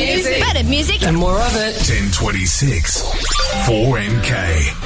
music. Better music. And more of it. 1026 4MK.